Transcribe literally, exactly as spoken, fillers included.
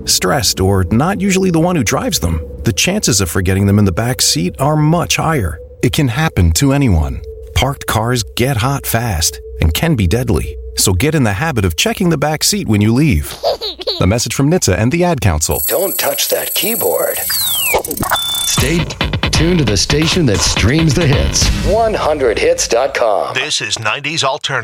stressed, or not usually the one who drives them, the chances of forgetting them in the back seat are much higher. It can happen to anyone. Parked cars get hot fast and can be deadly. So get in the habit of checking the back seat when you leave. A message from N H T S A and the Ad Council. Don't touch that keyboard. Stay tuned to the station that streams the hits. one hundred hits dot com. This is nineties Alternative.